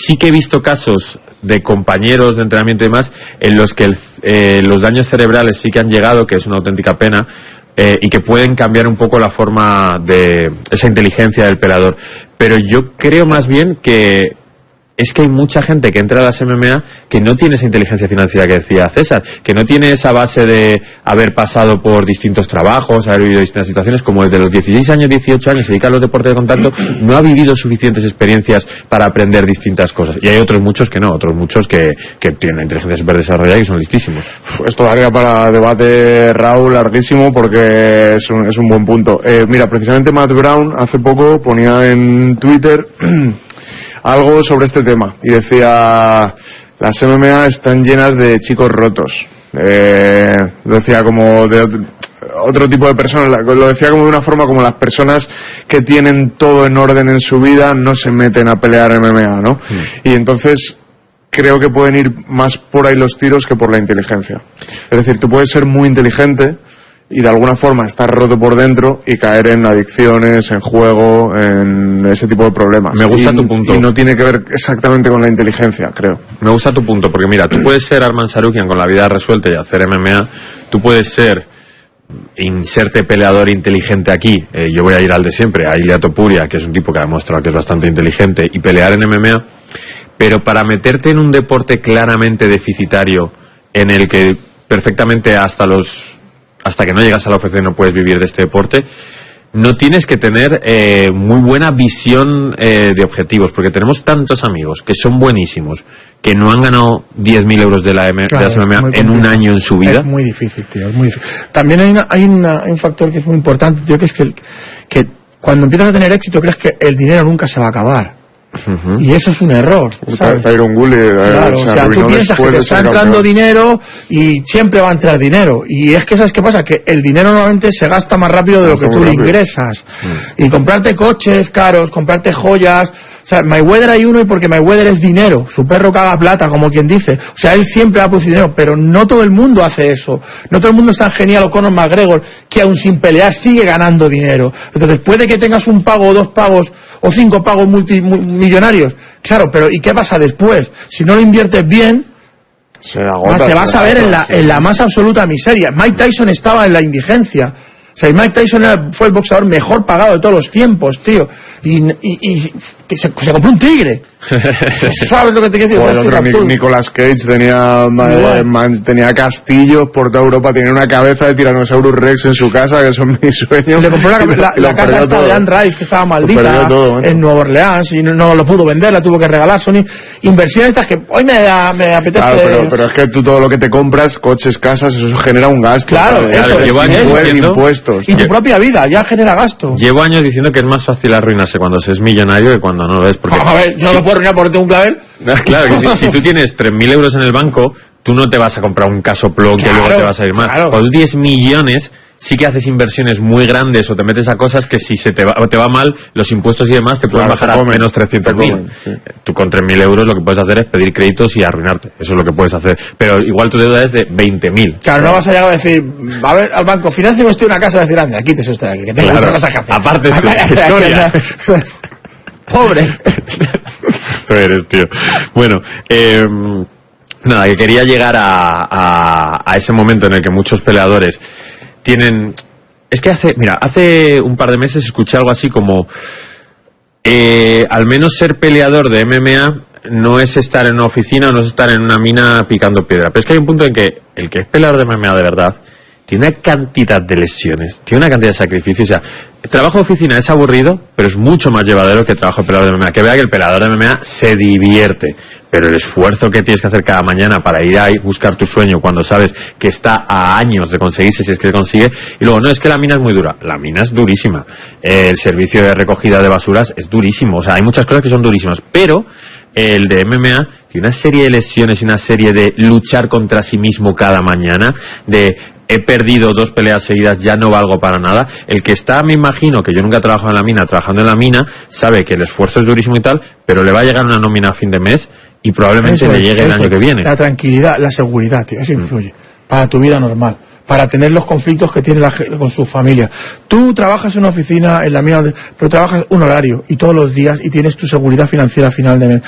sí que he visto casos de compañeros de entrenamiento y demás en los que los daños cerebrales sí que han llegado, que es una auténtica pena, y que pueden cambiar un poco la forma de esa inteligencia del peleador. Pero yo creo más bien que es que hay mucha gente que entra a las MMA que no tiene esa inteligencia financiera que decía César, que no tiene esa base de haber pasado por distintos trabajos, haber vivido distintas situaciones, como desde los 16 años, 18 años se dedica a los deportes de contacto, no ha vivido suficientes experiencias para aprender distintas cosas. Y hay otros muchos que no, otros muchos que tienen la inteligencia súper desarrollada y son listísimos. Esto daría para debate, Raúl, larguísimo, porque es un buen punto. Mira, precisamente Matt Brown hace poco ponía en Twitter algo sobre este tema y decía: las MMA están llenas de chicos rotos. Decía como de otro tipo de personas, lo decía como de una forma como las personas que tienen todo en orden en su vida no se meten a pelear MMA, ¿no? Y entonces creo que pueden ir más por ahí los tiros que por la inteligencia. Es decir, tú puedes ser muy inteligente y de alguna forma estar roto por dentro y caer en adicciones, en juego, en ese tipo de problemas. Me gusta tu punto. Y no tiene que ver exactamente con la inteligencia, creo. Me gusta tu punto, porque mira, tú puedes ser Arman Sarukian con la vida resuelta y hacer MMA, tú puedes ser inserte peleador inteligente aquí, yo voy a ir al de siempre, a Ilia Topuria, que es un tipo que ha demostrado que es bastante inteligente, y pelear en MMA, pero para meterte en un deporte claramente deficitario, en el que perfectamente hasta que no llegas a la UFC no puedes vivir de este deporte, no tienes que tener muy buena visión de objetivos, porque tenemos tantos amigos que son buenísimos, que no han ganado 10.000 euros de las MMA en un año en su vida. Es muy difícil, tío, es muy difícil. También hay un factor que es muy importante, tío, que es que cuando empiezas a tener éxito crees que el dinero nunca se va a acabar. Y eso es un error, ¿sabes? Tyron Woodley, claro, o sea, tú piensas que te está entrando dinero y siempre va a entrar dinero, y es que ¿sabes qué pasa? Que el dinero normalmente se gasta más rápido de lo que tú le ingresas. Y comprarte coches caros, comprarte joyas, o sea, Mayweather hay uno y porque Mayweather es dinero, su perro caga plata, como quien dice, o sea, él siempre va a producir dinero, pero no todo el mundo hace eso, no todo el mundo es tan genial, o Conor McGregor, que aún sin pelear sigue ganando dinero. Entonces puede que tengas un pago o 2 pagos o 5 pagos multimillonarios, claro, pero ¿y qué pasa después? Si no lo inviertes bien, se agota, te vas a ver en la más absoluta miseria. Mike Tyson estaba en la indigencia. O sea, Mike Tyson fue el boxeador mejor pagado de todos los tiempos, tío. Y se compró un tigre. ¿Sabes lo que te quiero decir? Nicolas Cage tenía castillos por toda Europa, tenía una cabeza de Tyrannosaurus Rex en su casa, que son mis sueños. Le compró la casa esta de Anne Rice, que estaba maldita, en Nueva Orleans, y no lo pudo vender, la tuvo que regalar. Son inversiones estas que hoy me apetece. Claro, pero es que tú todo lo que te compras, coches, casas, eso genera un gasto. Claro, eso es impuestos. Y tu propia vida ya genera gasto. Llevo años diciendo que es más fácil arruinarse cuando se es millonario que cuando no lo es. Porque a ver, yo no puedo arruinar porque tengo un clavel. Claro, que si tú tienes 3.000 euros en el banco, tú no te vas a comprar un casoplón que luego te va a salir mal. Claro. Cuando tú tienes millones, sí que haces inversiones muy grandes o te metes a cosas que si te va mal, los impuestos y demás te pueden bajar a menos 300.000. Sí. Tú con 3.000 euros lo que puedes hacer es pedir créditos y arruinarte. Eso es lo que puedes hacer. Pero igual tu deuda es de 20.000. Claro, no vas a llegar a decir, a ver, al banco, financiame usted una casa, y a decir, anda, quítese usted de aquí, que tengo muchas cosas que hacer. Aparte de tu historia. Pobre. Tú eres, tío. Bueno, nada, que quería llegar a ese momento en el que muchos peleadores tienen... Es que hace un par de meses escuché algo así como al menos ser peleador de MMA no es estar en una oficina o no es estar en una mina picando piedra. Pero es que hay un punto en que el que es peleador de MMA de verdad tiene una cantidad de lesiones, tiene una cantidad de sacrificios. O sea, el trabajo de oficina es aburrido, pero es mucho más llevadero que el trabajo de peleador de MMA. Que vea que el peleador de MMA se divierte, pero el esfuerzo que tienes que hacer cada mañana para ir a buscar tu sueño cuando sabes que está a años de conseguirse, si es que se consigue. Y luego, no, es que la mina es muy dura. La mina es durísima. El servicio de recogida de basuras es durísimo. O sea, hay muchas cosas que son durísimas, pero el de MMA tiene una serie de lesiones y una serie de luchar contra sí mismo cada mañana, de... He perdido 2 peleas seguidas, ya no valgo para nada. El que está, me imagino, que yo nunca he trabajado en la mina, trabajando en la mina, sabe que el esfuerzo es durísimo y tal, pero le va a llegar una nómina a fin de mes y probablemente le llegue el año que viene. La tranquilidad, la seguridad, tío, eso influye para tu vida normal, para tener los conflictos que tiene con su familia. Tú trabajas en una oficina, en la mina, pero trabajas un horario y todos los días y tienes tu seguridad financiera a final de mes.